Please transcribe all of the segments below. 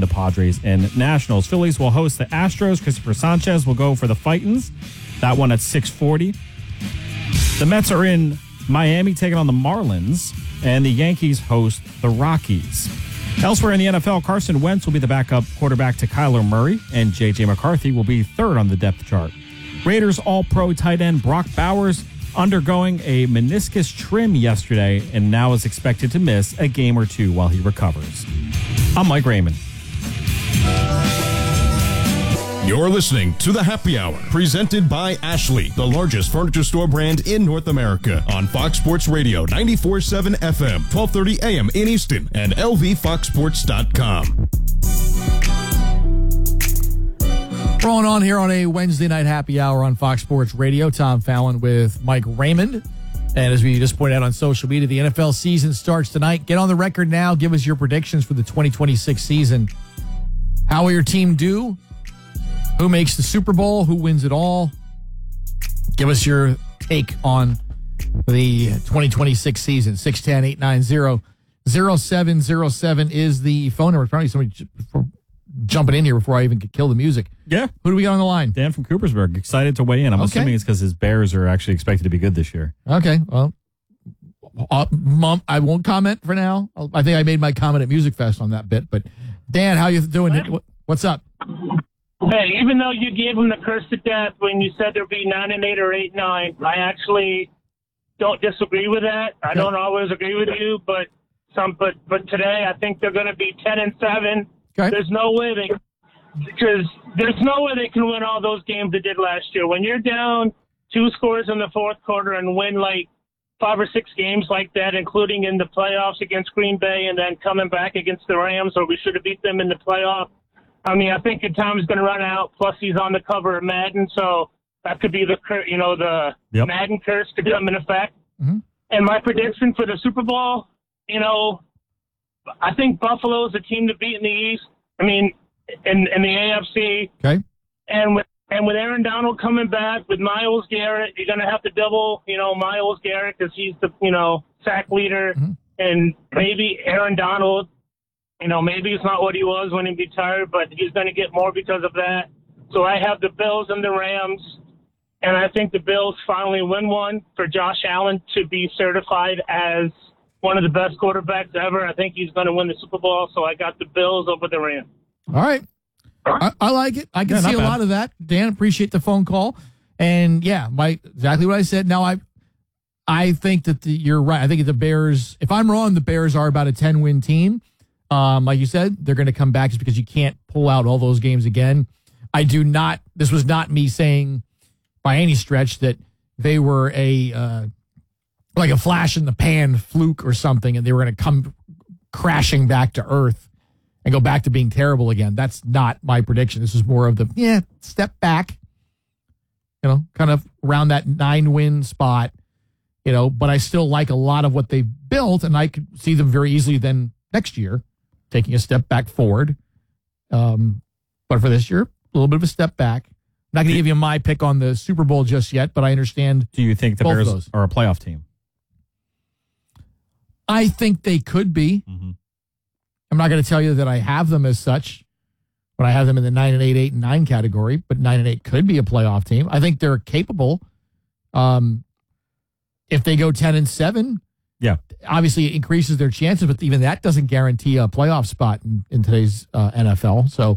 between the Padres and Nationals. Phillies will host the Astros. Christopher Sanchez will go for the Fightins. That one at 6:40. The Mets are in Miami taking on the Marlins, and the Yankees host the Rockies. Elsewhere in the NFL, Carson Wentz will be the backup quarterback to Kyler Murray, and J.J. McCarthy will be third on the depth chart. Raiders All-Pro tight end Brock Bowers undergoing a meniscus trim yesterday and now is expected to miss a game or two while he recovers. I'm Mike Raymond. You're listening to The Happy Hour, presented by Ashley, the largest furniture store brand in North America, on Fox Sports Radio 94.7 FM, 1230 AM in Easton, and lvfoxsports.com. Rolling on here on a Wednesday night happy hour on Fox Sports Radio. Tom Fallon with Mike Raymond. And as we just pointed out on social media, the NFL season starts tonight. Get on the record now. Give us your predictions for the 2026 season. How will your team do? Who makes the Super Bowl? Who wins it all? Give us your take on the 2026 season. 610-890-0707 is the phone number. Probably somebody jumping in here before I even could kill the music. Yeah. Who do we got on the line? Dan from Coopersburg, excited to weigh in. I'm assuming it's because his Bears are actually expected to be good this year. Okay, well, Mom, I won't comment for now. I think I made my comment at Music Fest on that bit. But Dan, how you doing? What's up? Hey, even though you gave them the curse of death when you said there'd be 9-8 or 8-9, I actually don't disagree with that. I don't always agree with you, but today I think they're going to be 10-7. Okay. There's no way they can win all those games they did last year. When you're down 2 scores in the fourth quarter and win like 5 or 6 games like that, including in the playoffs against Green Bay and then coming back against the Rams, or we should have beat them in the playoff. I mean, I think your time is going to run out. Plus, he's on the cover of Madden, so that could be the Madden curse could come in effect. Mm-hmm. And my prediction for the Super Bowl, I think Buffalo is a team to beat in the East. I mean, in the AFC. Okay. And with Aaron Donald coming back, with Myles Garrett, you're going to have to double, Myles Garrett because he's the, sack leader. Mm-hmm. And maybe Aaron Donald, maybe it's not what he was when he retired, but he's going to get more because of that. So I have the Bills and the Rams, and I think the Bills finally win one for Josh Allen to be certified as one of the best quarterbacks ever. I think he's going to win the Super Bowl, so I got the Bills over the Rams. All right. I like it. I can see a lot of that. Dan, appreciate the phone call. And, yeah, exactly what I said. Now, I think that you're right. I think the Bears, if I'm wrong, the Bears are about a 10-win team. Like you said, they're going to come back just because you can't pull out all those games again. This was not me saying by any stretch that they were like a flash in the pan fluke or something, and they were going to come crashing back to earth and go back to being terrible again. That's not my prediction. This is more of the, step back, kind of around that 9-win spot, but I still like a lot of what they've built, and I could see them very easily then next year taking a step back forward. But for this year, a little bit of a step back. I'm not going to give you my pick on the Super Bowl just yet, but I understand. Do you think the Bears are a playoff team? I think they could be. Mm-hmm. I'm not going to tell you that I have them as such, but I have them in the 9-8, 8-9 category. But 9-8 could be a playoff team. I think they're capable. If they go 10-7, yeah, obviously it increases their chances, but even that doesn't guarantee a playoff spot in today's NFL. So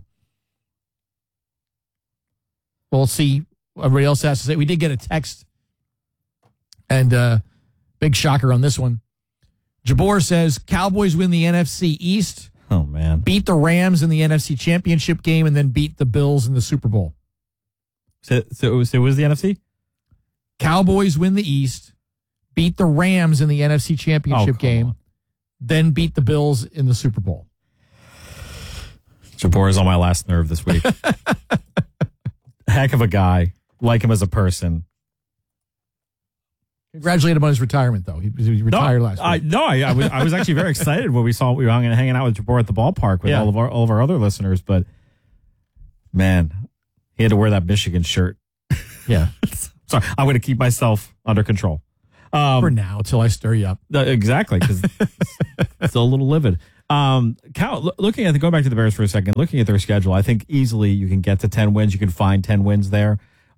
we'll see what everybody else has to say. We did get a text, and big shocker on this one. Jabor says, Cowboys win the NFC East. Oh, man. Beat the Rams in the NFC Championship game, and then beat the Bills in the Super Bowl. So it was the NFC? Cowboys win the East, beat the Rams in the NFC Championship game, then beat the Bills in the Super Bowl. Jabor is on my last nerve this week. Heck of a guy. Like him as a person. Congratulate him on his retirement, though. He retired last week. I was actually very excited when we were hanging out with Jabor at the ballpark with all of our other listeners. But man, he had to wear that Michigan shirt. Yeah, sorry, I'm going to keep myself under control for now until I stir you up. Exactly, because it's still a little livid. Cal, going back to the Bears for a second, looking at their schedule, I think easily you can get to 10 wins. You can find 10 wins there.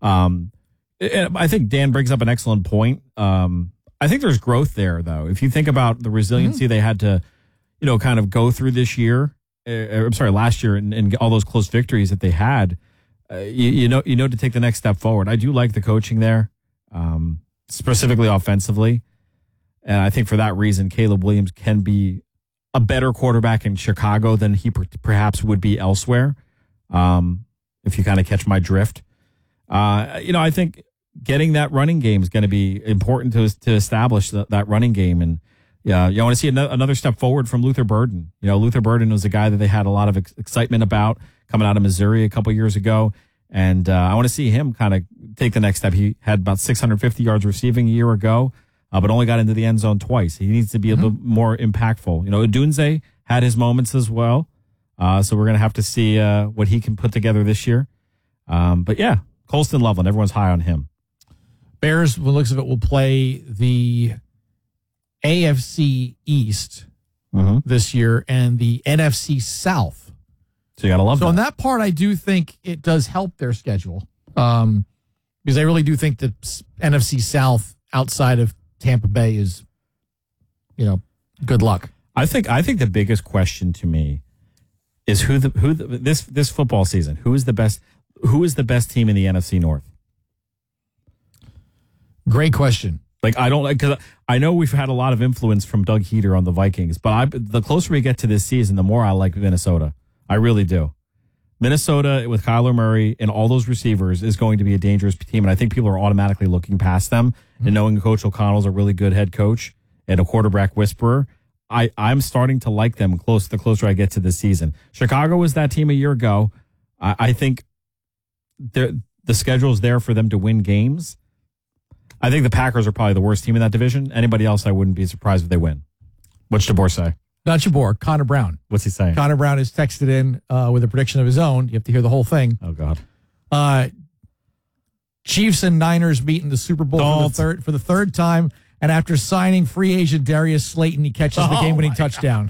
I think Dan brings up an excellent point. I think there's growth there, though. If you think about the resiliency they had to, kind of go through this year, last year, and all those close victories that they had, to take the next step forward. I do like the coaching there, specifically offensively. And I think for that reason, Caleb Williams can be a better quarterback in Chicago than he perhaps would be elsewhere. If you kind of catch my drift. I think getting that running game is going to be important to establish that running game. And you want to see another step forward from Luther Burden. Luther Burden was a guy that they had a lot of excitement about coming out of Missouri a couple years ago. And I want to see him kind of take the next step. He had about 650 yards receiving a year ago, but only got into the end zone twice. He needs to be a bit more impactful. Odunze had his moments as well. So we're going to have to see what he can put together this year. But yeah, Colston Loveland, everyone's high on him. Bears, when it looks of it, will play the AFC East this year and the NFC South. So you got to love that. So on that part, I do think it does help their schedule because I really do think that NFC South outside of Tampa Bay is, good luck. I think the biggest question to me is this football season, who is the best team in the NFC North? Great question. Because I know we've had a lot of influence from Doug Heater on the Vikings, but the closer we get to this season, the more I like Minnesota. I really do. Minnesota with Kyler Murray and all those receivers is going to be a dangerous team, and I think people are automatically looking past them and knowing Coach O'Connell's a really good head coach and a quarterback whisperer. I'm starting to like them the closer I get to this season. Chicago was that team a year ago. I think the schedule is there for them to win games. I think the Packers are probably the worst team in that division. Anybody else, I wouldn't be surprised if they win. What's DeBoer say? Not Jabor, Connor Brown. What's he saying? Connor Brown has texted in with a prediction of his own. You have to hear the whole thing. Oh, God. Chiefs and Niners meet in the Super Bowl for the third time. And after signing free agent Darius Slayton, he catches the game-winning touchdown.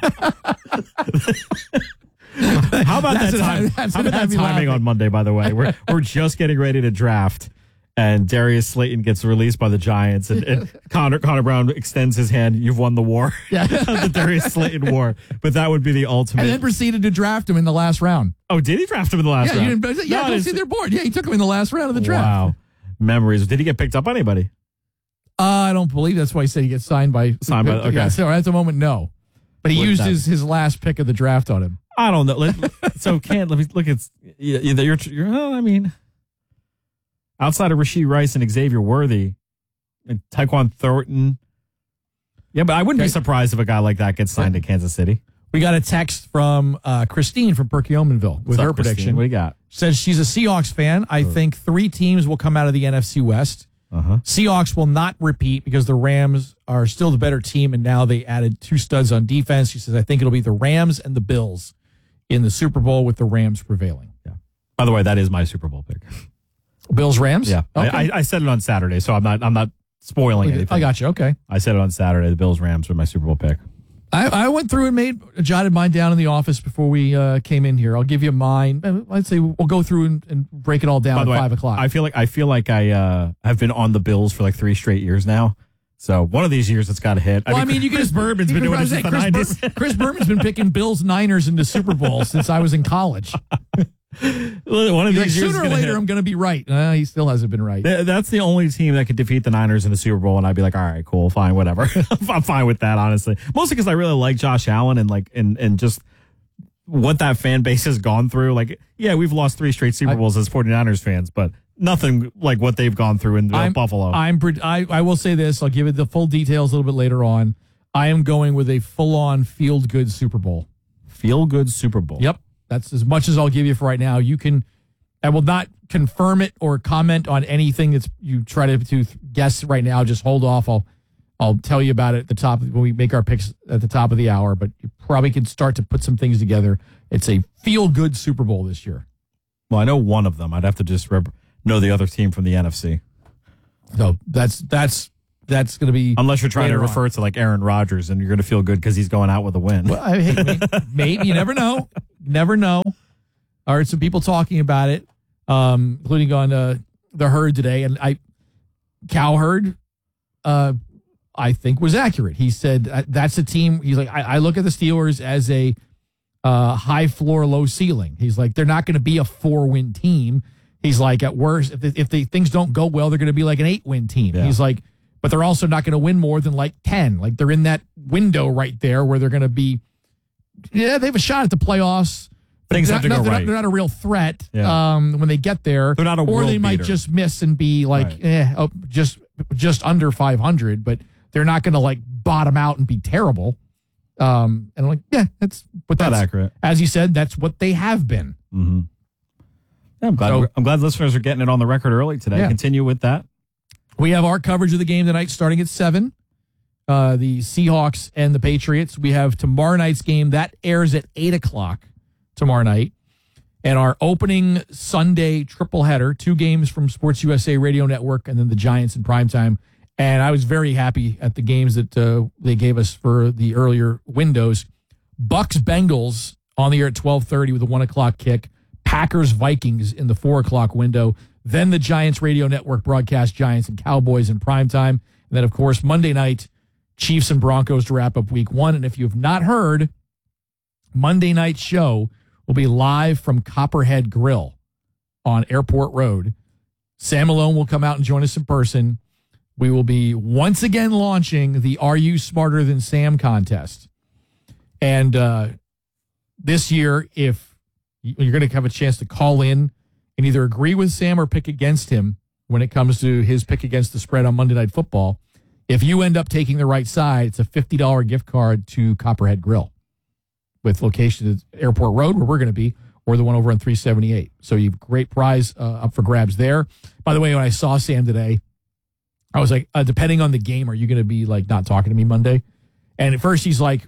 How about that timing on Monday, by the way? We're just getting ready to draft. And Darius Slayton gets released by the Giants, and Connor Brown extends his hand. You've won the war, the Darius Slayton war. But that would be the ultimate. And then proceeded to draft him in the last round. Oh, did he draft him in the last round? Go see their board. Yeah, he took him in the last round of the draft. Wow, memories. Did he get picked up by anybody? I don't believe that's why he said he gets signed by. Okay. Yeah, so at the moment, no. But he used his last pick of the draft on him. I don't know. Let me look at. I mean. Outside of Rashee Rice and Xavier Worthy and Tyquan Thornton. Yeah, but I wouldn't be surprised if a guy like that gets signed to Kansas City. We got a text from Christine from Perkiomenville with her prediction. What do you got? Says she's a Seahawks fan. I think 3 teams will come out of the NFC West. Seahawks will not repeat because the Rams are still the better team, and now they added 2 studs on defense. She says, I think it'll be the Rams and the Bills in the Super Bowl with the Rams prevailing. Yeah. By the way, that is my Super Bowl pick. Bills Rams? Yeah. Okay. I said it on Saturday, so I'm not spoiling anything. I got you. Okay. I said it on Saturday. The Bills Rams were my Super Bowl pick. I went through and jotted mine down in the office before we came in here. I'll give you mine. I'd say we'll go through and break it all down at 5 o'clock. I feel like I have been on the Bills for like 3 straight years now. So one of these years it's got to hit. Well, you Chris Berman's been doing it since the 90s. Chris Berman's been picking Bills Niners into Super Bowl since I was in college. One of these years sooner or later, I'm going to be right. He still hasn't been right. That's the only team that could defeat the Niners in the Super Bowl, and I'd be like, all right, cool, fine, whatever. I'm fine with that, honestly. Mostly because I really like Josh Allen and just what that fan base has gone through. Like, yeah, we've lost 3 straight Super Bowls as 49ers fans, but nothing like what they've gone through in Buffalo. I will say this. I'll give it the full details a little bit later on. I am going with a full-on feel-good Super Bowl. Feel-good Super Bowl. Yep. That's as much as I'll give you for right now. I will not confirm it or comment on anything that's you try to guess right now. Just hold off. I'll tell you about it at the top when we make our picks at the top of the hour. But you probably can start to put some things together. It's a feel-good Super Bowl this year. Well, I know one of them. I'd have to just know the other team from the NFC. So that's that's going to be unless you're trying to refer to like Aaron Rodgers and you're going to feel good because he's going out with a win. Well, maybe you never know. Never know. I heard some people talking about it, including on the Herd today, and Cowherd, I think was accurate. He said that's a team. He's like, I look at the Steelers as a high floor, low ceiling. He's like, they're not going to be a 4-win team. He's like, at worst, if things don't go well, they're going to be like an 8-win team. Yeah. He's like, but they're also not going to win more than like 10. Like they're in that window right there where they're going to be, they have a shot at the playoffs. Things have to go right. They're not a real threat when they get there. They're not a or they might beater. just miss and be like, just under 500, but they're not going to like bottom out and be terrible. And I'm like, that's accurate. As you said, that's what they have been. Mm-hmm. Yeah, I'm glad listeners are getting it on the record early today. Yeah. Continue with that. We have our coverage of the game tonight starting at 7. The Seahawks and the Patriots. We have tomorrow night's game. That airs at 8 o'clock tomorrow night. And our opening Sunday triple header, 2 games from Sports USA Radio Network and then the Giants in primetime. And I was very happy at the games that they gave us for the earlier windows. Bucks-Bengals on the air at 12:30 with a 1 o'clock kick. Packers-Vikings in the 4 o'clock window. Then the Giants Radio Network broadcast Giants and Cowboys in primetime. And then, of course, Monday night, Chiefs and Broncos to wrap up week 1. And if you have not heard, Monday night's show will be live from Copperhead Grill on Airport Road. Sam Malone will come out and join us in person. We will be once again launching the Are You Smarter Than Sam contest. And this year, if you're going to have a chance to call in and either agree with Sam or pick against him when it comes to his pick against the spread on Monday Night Football, if you end up taking the right side, it's a $50 gift card to Copperhead Grill with location at Airport Road, where we're going to be, or the one over on 378. So you have a great prize up for grabs there. By the way, when I saw Sam today, I was like, depending on the game, are you going to be like not talking to me Monday? And at first he's like,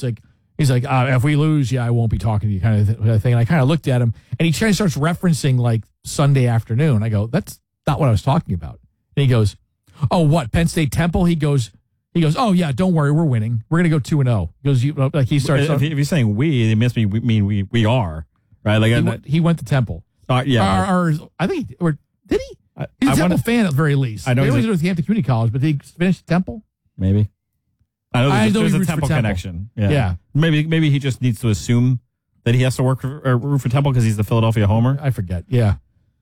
if we lose, I won't be talking to you kind of thing. And I kind of looked at him and he starts referencing like Sunday afternoon. I go, that's not what I was talking about. And he goes, oh, what? Penn State Temple? He goes, oh yeah, don't worry, we're winning. We're going to go 2-0. He goes, like he starts. If you're saying we, it must mean we are, right? Like he went to Temple. Yeah. Or I think, or did he? He's a Temple fan at the very least. I know he was with Hampton Community College, but did he finish Temple? Maybe. I know there's a Temple Temple connection. Yeah. Maybe he just needs to assume that he has to root for Temple because he's the Philadelphia homer. I forget. Yeah.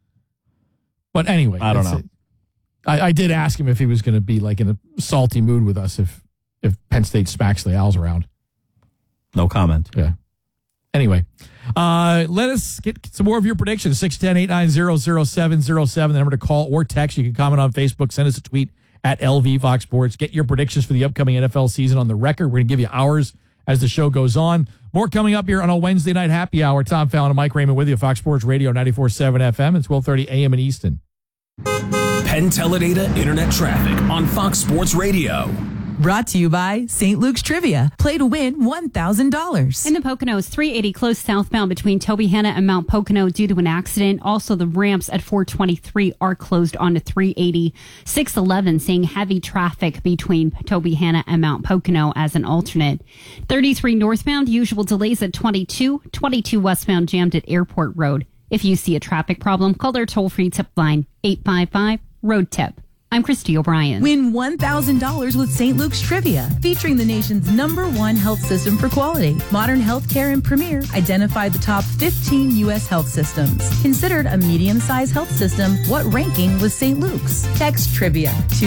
But anyway, I don't know. I did ask him if he was going to be like in a salty mood with us if Penn State smacks the Owls around. No comment. Yeah. Anyway, let us get some more of your predictions. 610-890-0707, the number to call or text. You can comment on Facebook, send us a tweet at LV Fox Sports. Get your predictions for the upcoming NFL season on the record. We're going to give you ours as the show goes on. More coming up here on a Wednesday night happy hour. Tom Fallon and Mike Raymond with you, Fox Sports Radio 94.7 FM and 12:30 a.m. in Easton. Penn Teledata Internet Traffic on Fox Sports Radio. Brought to you by St. Luke's Trivia. Play to win $1,000. In the Poconos, 380 closed southbound between Tobyhanna and Mount Pocono due to an accident. Also, the ramps at 423 are closed onto 380. 611 seeing heavy traffic between Tobyhanna and Mount Pocono as an alternate. 33 northbound, usual delays at 22. 22 westbound jammed at Airport Road. If you see a traffic problem, call their toll-free tip line, 855-ROAD-TIP. I'm Christy O'Brien. Win $1,000 with St. Luke's Trivia, featuring the nation's #1 health system for quality. Modern Healthcare and Premier identified the top 15 U.S. health systems. Considered a medium-sized health system, what ranking was St. Luke's? Text Trivia to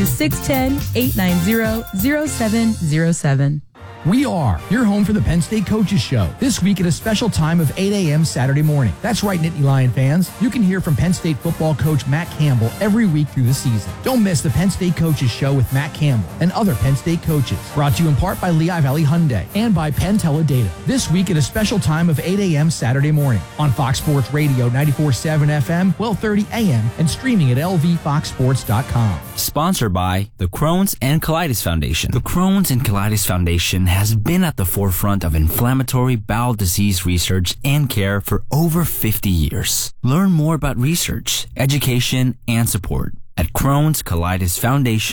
610-890-0707. We are your home for the Penn State Coaches Show. This week at a special time of 8 a.m. Saturday morning. That's right, Nittany Lion fans. You can hear from Penn State football coach Matt Campbell every week through the season. Don't miss the Penn State Coaches Show with Matt Campbell and other Penn State coaches. Brought to you in part by Lehigh Valley Hyundai and by Penn Teledata. This week at a special time of 8 a.m. Saturday morning on Fox Sports Radio 94.7 FM, 12:30 a.m. and streaming at lvfoxsports.com. Sponsored by the Crohn's and Colitis Foundation. The Crohn's and Colitis Foundation has been at the forefront of inflammatory bowel disease research and care for over 50 years. Learn more about research, education, and support at Crohn'sColitisFoundation.org.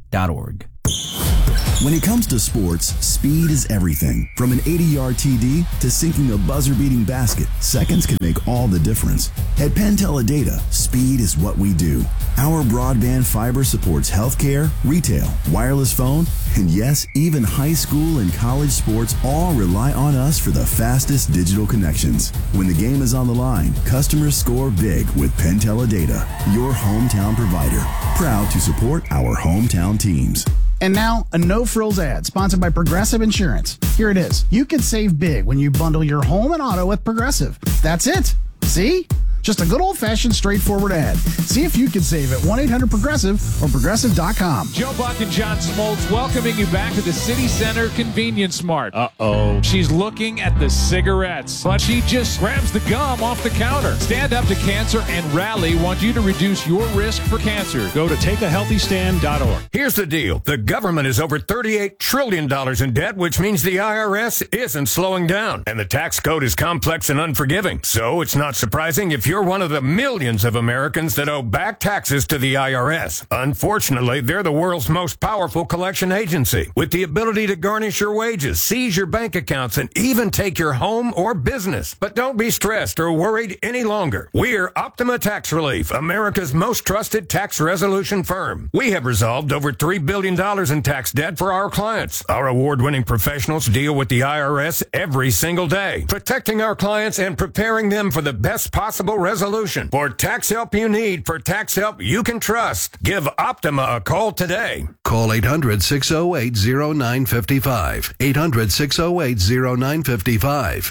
PenTeleData.org. When it comes to sports, speed is everything. From an 80-yard TD to sinking a buzzer-beating basket, seconds can make all the difference. At PenTeleData, speed is what we do. Our broadband fiber supports healthcare, retail, wireless phone, and yes, even high school and college sports all rely on us for the fastest digital connections. When the game is on the line, customers score big with PenTeleData, your hometown provider. Proud to support our hometown teams. And now, a no-frills ad sponsored by Progressive Insurance. Here it is. You can save big when you bundle your home and auto with Progressive. That's it. See? Just a good old-fashioned, straightforward ad. See if you can save at 1-800-PROGRESSIVE or Progressive.com. Joe Buck and John Smoltz welcoming you back to the City Center Convenience Mart. Uh-oh. She's looking at the cigarettes, but she just grabs the gum off the counter. Stand Up to Cancer and Rally want you to reduce your risk for cancer. Go to takeahealthystand.org. Here's the deal. The government is over $38 trillion in debt, which means the IRS isn't slowing down. And the tax code is complex and unforgiving. So it's not surprising if you're one of the millions of Americans that owe back taxes to the IRS. Unfortunately, they're the world's most powerful collection agency, with the ability to garnish your wages, seize your bank accounts, and even take your home or business. But don't be stressed or worried any longer. We're Optima Tax Relief, America's most trusted tax resolution firm. We have resolved over $3 billion in tax debt for our clients. Our award-winning professionals deal with the IRS every single day, protecting our clients and preparing them for the best possible resolution. For tax help you need, for tax help you can trust, give Optima a call today. Call 800-608-0955. 800-608-0955.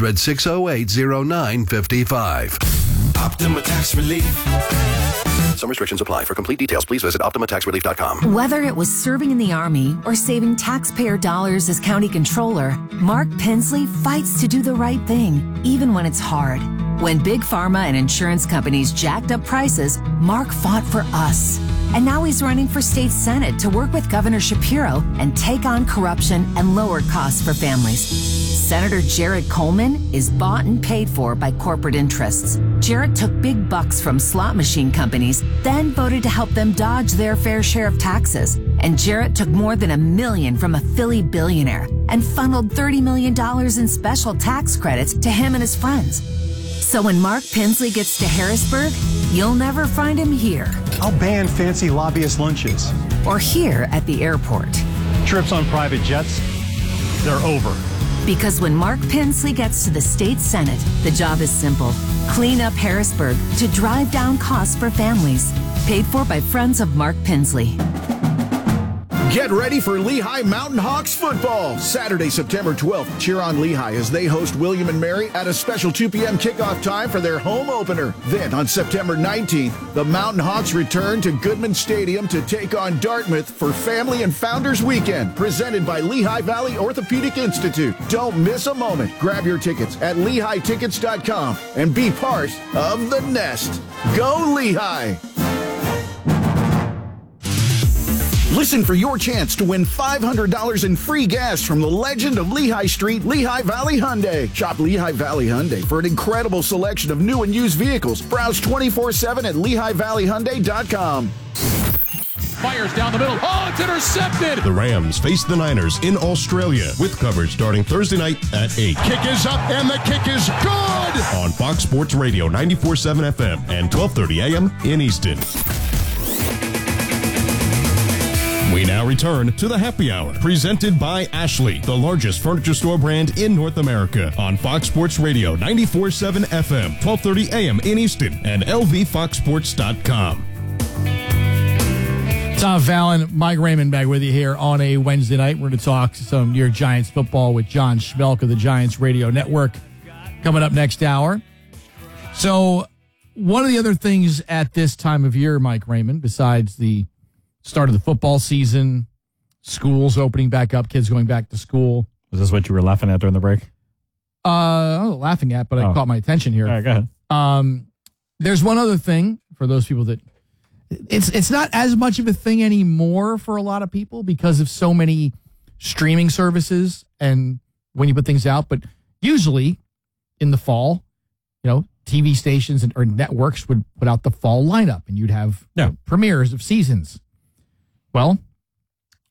800-608-0955. Optima Tax Relief. Some restrictions apply. For complete details, please visit OptimaTaxRelief.com. Whether it was serving in the Army or saving taxpayer dollars as county controller, Mark Pensley fights to do the right thing, even when it's hard. When Big Pharma and insurance companies jacked up prices, Mark fought for us. And now he's running for state senate to work with Governor Shapiro and take on corruption and lower costs for families. Senator Jared Coleman is bought and paid for by corporate interests. Jared took big bucks from slot machine companies, then voted to help them dodge their fair share of taxes. And Jared took more than $1 million from a Philly billionaire and funneled $30 million in special tax credits to him and his friends. So when Mark Pensley gets to Harrisburg, you'll never find him here. I'll ban fancy lobbyist lunches. Or here at the airport. Trips on private jets, they're over. Because when Mark Pensley gets to the state senate, the job is simple. Clean up Harrisburg to drive down costs for families. Paid for by friends of Mark Pensley. Get ready for Lehigh Mountain Hawks football. Saturday, September 12th. Cheer on Lehigh as they host William & Mary at a special 2 p.m. kickoff time for their home opener. Then on September 19th, the Mountain Hawks return to Goodman Stadium to take on Dartmouth for Family and Founders Weekend, presented by Lehigh Valley Orthopedic Institute. Don't miss a moment. Grab your tickets at LehighTickets.com and be part of the nest. Go Lehigh! Listen for your chance to win $500 in free gas from the legend of Lehigh Street, Lehigh Valley Hyundai. Shop Lehigh Valley Hyundai for an incredible selection of new and used vehicles. Browse 24/7 at LehighValleyHyundai.com. Fires down the middle. Oh, it's intercepted. The Rams face the Niners in Australia with coverage starting Thursday night at 8. Kick is up and the kick is good. On Fox Sports Radio 94.7 FM and 12:30 a.m. in Easton. We now return to the Happy Hour, presented by Ashley, the largest furniture store brand in North America, on Fox Sports Radio 94.7 FM, 12:30 a.m. in Easton, and LVFoxSports.com. Tom Fallon, Mike Raymond back with you here on a Wednesday night. We're going to talk some New York Giants football with John Schmelk of the Giants Radio Network coming up next hour. So one of the other things at this time of year, Mike Raymond, besides the start of the football season, schools opening back up, kids going back to school. Was this what you were laughing at during the break? I wasn't laughing at, but I caught my attention here. All right, go ahead. There's one other thing for those people that it's not as much of a thing anymore for a lot of people because of so many streaming services and when you put things out. But usually in the fall, TV stations or networks would put out the fall lineup and you'd have premieres of seasons. Well,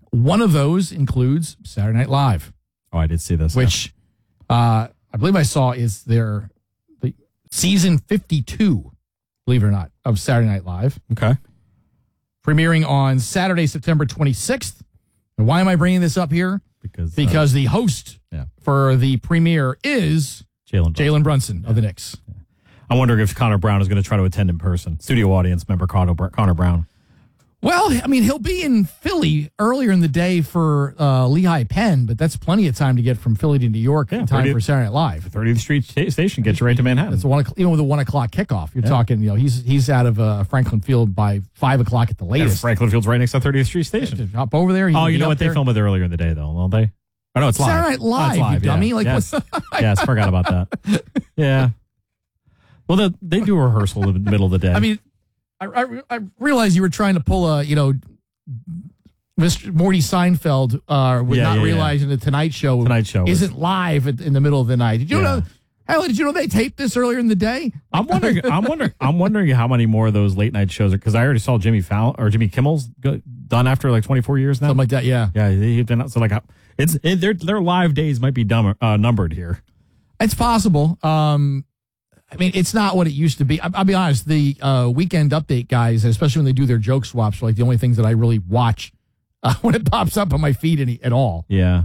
One of those includes Saturday Night Live. Oh, I did see this. Which I believe I saw is the season 52, believe it or not, of Saturday Night Live. Okay. Premiering on Saturday, September 26th. And why am I bringing this up here? Because the host for the premiere is Jalen Brunson of the Knicks. Yeah. I'm wondering if Connor Brown is going to try to attend in person. Studio audience member Connor Brown. Well, I mean, he'll be in Philly earlier in the day for Lehigh Penn, but that's plenty of time to get from Philly to New York in time for Saturday Night Live. 30th Street Station gets you right to Manhattan. It's even with a 1 o'clock kickoff. You're talking, he's out of Franklin Field by 5 o'clock at the latest. Yeah, Franklin Field's right next to 30th Street Station. Hop over there. Oh, you know what? They film it earlier in the day, though, don't they? Oh, no, it's live. Saturday Night Live, it's live, you dummy. Yeah. Yes, forgot about that. Yeah. Well, they do a rehearsal in the middle of the day. I mean, I realized you were trying to pull a, Mr. Morty Seinfeld realizing the Tonight Show isn't live in the middle of the night. Did you know? Hell, did you know they taped this earlier in the day? I'm wondering how many more of those late night shows are, because I already saw Jimmy Kimmel's done after like 24 years now. Something like that, yeah. Yeah, so like their live days might be numbered here. It's possible. I mean, it's not what it used to be. I'll be honest. The Weekend Update guys, especially when they do their joke swaps, are like the only things that I really watch when it pops up on my feed at all. Yeah.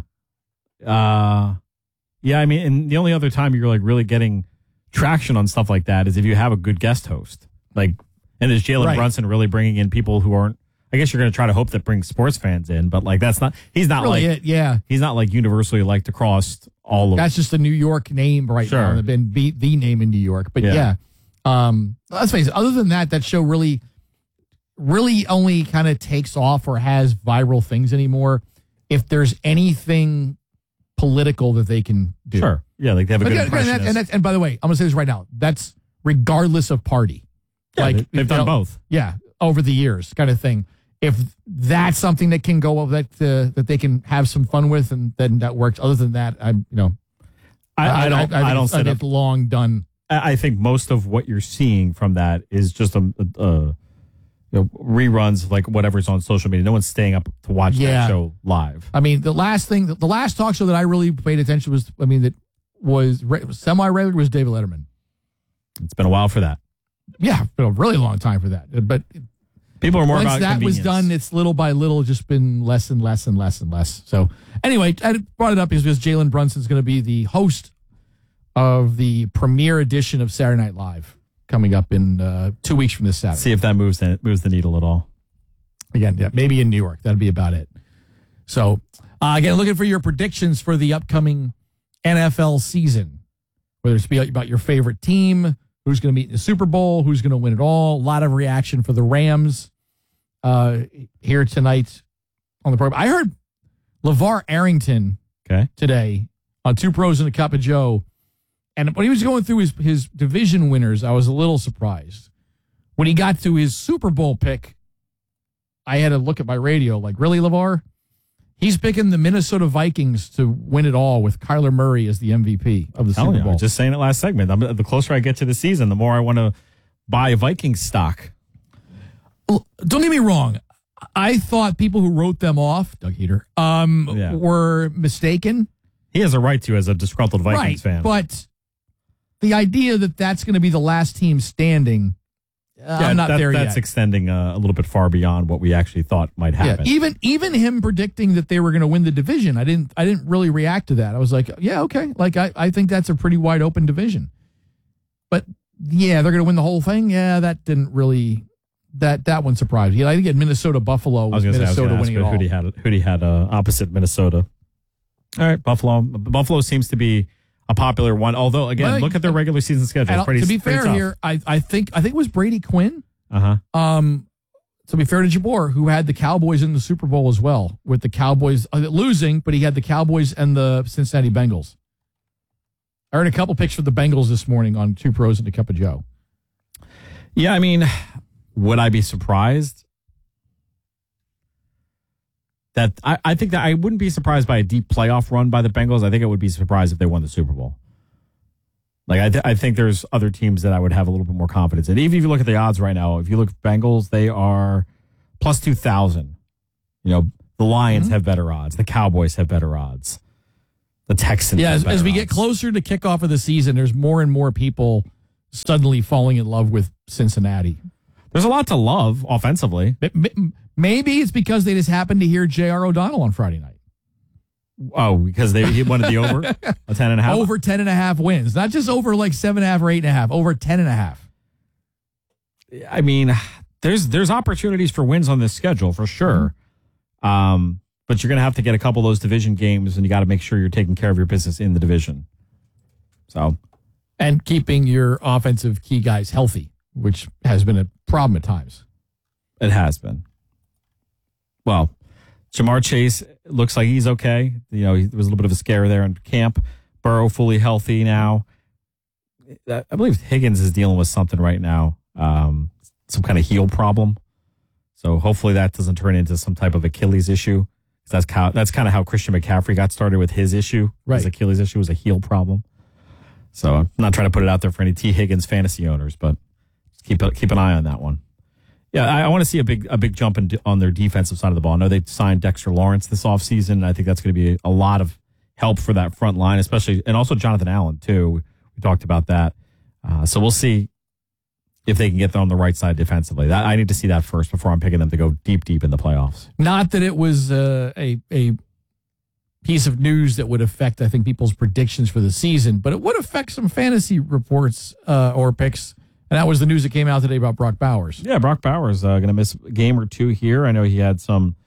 Yeah, I mean, and the only other time you're like really getting traction on stuff like that is if you have a good guest host. Like, and is Jalen Brunson really bringing in people who aren't, I guess you're going to try to hope that brings sports fans in, but like he's not really he's not like universally liked across all of. That's just a New York name right now. And been the name in New York, but let's face it. Other than that show really only kind of takes off or has viral things anymore if there's anything political that they can do. Sure, yeah, like they have a good impression. And by the way, I'm going to say this right now. That's regardless of party. Yeah, like they've done both. Yeah, over the years, kind of thing. If that's something that can go that they can have some fun with, and then that works. Other than that, I don't see it long done. I think most of what you're seeing from that is just reruns, like whatever's on social media. No one's staying up to watch that show live. I mean, the last talk show that I really paid attention that was semi-regular was David Letterman. It's been a while for that. Yeah, it's been a really long time for that. But people are more once about that convenience. Was done, it's little by little just been less and less and less and less. So anyway, I brought it up because Jalen Brunson's going to be the host of the premiere edition of Saturday Night Live coming up in 2 weeks from this Saturday. See if that moves the needle at all. Again, maybe in New York. That'd be about it. So again, looking for your predictions for the upcoming NFL season, whether it's about your favorite team, who's going to meet in the Super Bowl, who's going to win it all. A lot of reaction for the Rams here tonight on the program. I heard LeVar Arrington today on Two Pros and a Cup of Joe. And when he was going through his division winners, I was a little surprised. When he got to his Super Bowl pick, I had to look at my radio like, really, LeVar? He's picking the Minnesota Vikings to win it all with Kyler Murray as the MVP of the Super Bowl. I was just saying it last segment. The closer I get to the season, the more I want to buy Vikings stock. Don't get me wrong. I thought people who wrote them off, Doug Heater, were mistaken. He has a right to as a disgruntled Vikings fan. But the idea that that's going to be the last team standing, I'm not there yet. That's extending a little bit far beyond what we actually thought might happen. Yeah, even him predicting that they were going to win the division, I didn't really react to that. I was like, yeah, okay. Like I think that's a pretty wide open division. But yeah, they're going to win the whole thing. Yeah, that didn't really that one surprised me. I think at Minnesota Buffalo was Minnesota winning it all. Who he had opposite Minnesota. All right, Buffalo seems to be a popular one. Although, again, look at their regular season schedule. To be fair here, I think it was Brady Quinn. To be fair to Jabor, who had the Cowboys in the Super Bowl as well, with the Cowboys losing, but he had the Cowboys and the Cincinnati Bengals. I heard a couple picks for the Bengals this morning on Two Pros and a Cup of Joe. Yeah, I mean, would I be surprised? That I think that I wouldn't be surprised by a deep playoff run by the Bengals. I think I would be surprised if they won the Super Bowl. Like I think there's other teams that I would have a little bit more confidence in. Even if you look at the odds right now, if you look at Bengals, they are plus 2,000. You know, The Lions have better odds. The Cowboys have better odds. The Texans have better as we odds. get closer to kickoff of the season, there's more and more people suddenly falling in love with Cincinnati. There's a lot to love offensively. Maybe it's because they just happened to hear J.R. O'Donnell on Friday night. Oh, because he wanted the over? A 10.5? Over 10.5 wins. Not just over like 7.5 or 8.5. Over 10.5. I mean, there's opportunities for wins on this schedule for sure. But you're going to have to get a couple of those division games, and you got to make sure you're taking care of your business in the division. So, and keeping your offensive key guys healthy, which has been a problem at times. It has been. Well, Jamar Chase looks like he's okay. You know, there was a little bit of a scare there in camp. Burrow fully healthy now. I believe Higgins is dealing with something right now, some kind of heel problem. So hopefully that doesn't turn into some type of Achilles issue. That's kind of how Christian McCaffrey got started with his issue. Right. His Achilles issue was a heel problem. So I'm not trying to put it out there for any T. Higgins fantasy owners, but keep an eye on that one. Yeah, I want to see a big jump on their defensive side of the ball. I know they signed Dexter Lawrence this offseason. I think that's going to be a lot of help for that front line, especially, and also Jonathan Allen, too. We talked about that. So we'll see if they can get them on the right side defensively. I need to see that first before I'm picking them to go deep in the playoffs. Not that it was a piece of news that would affect, I think, people's predictions for the season, but it would affect some fantasy reports or picks. And that was the news that came out today about Brock Bowers. Yeah, Brock Bowers going to miss a game or two here. I know he had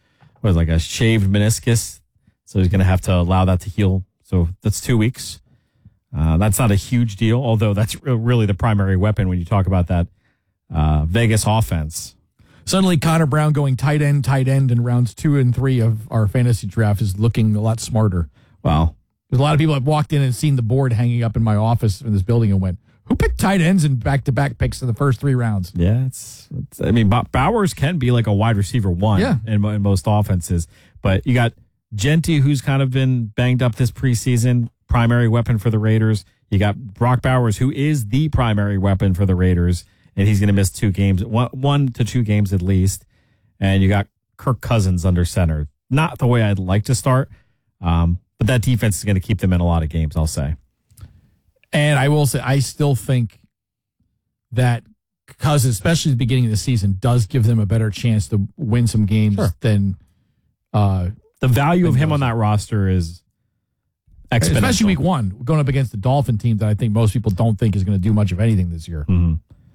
a shaved meniscus, so he's going to have to allow that to heal. So that's 2 weeks. That's not a huge deal, although that's really the primary weapon when you talk about that Vegas offense. Suddenly, Connor Brown going tight end in rounds 2 and 3 of our fantasy draft is looking a lot smarter. Wow. There's a lot of people have walked in and seen the board hanging up in my office in this building and went, who picked tight ends in back-to-back picks in the first 3 rounds? Yeah, I mean, Bowers can be like a wide receiver one in most offenses. But you got Genty, who's kind of been banged up this preseason, primary weapon for the Raiders. You got Brock Bowers, who is the primary weapon for the Raiders, and he's going to miss 2 games, 1 to 2 games at least. And you got Kirk Cousins under center. Not the way I'd like to start, but that defense is going to keep them in a lot of games, I'll say. And I will say, I still think that Cousins, especially at the beginning of the season, does give them a better chance to win some games than the value of him on that roster is exponential. Especially week 1, going up against the Dolphin team that I think most people don't think is going to do much of anything this year. Mm-hmm.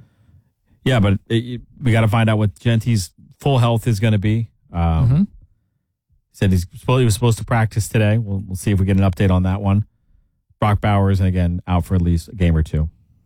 Yeah, but we got to find out what Genty's full health is going to be. He said he was supposed to practice today. We'll see if we get an update on that one. Brock Bowers, and again, out for at least a game or 2.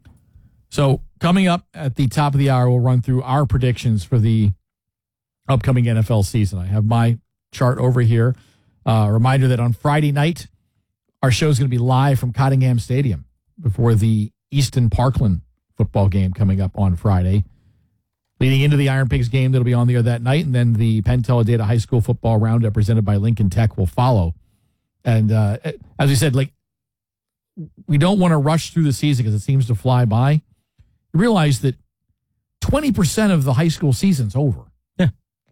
So coming up at the top of the hour, we'll run through our predictions for the upcoming NFL season. I have my chart over here. Reminder that on Friday night, our show is going to be live from Cottingham Stadium before the Easton Parkland football game coming up on Friday. Leading into the Iron Pigs game that'll be on the air that night, and then the Penn Teledata High School football roundup presented by Lincoln Tech will follow. And as we said, we don't want to rush through the season because it seems to fly by. You realize that 20% of the high school season's over. Yeah.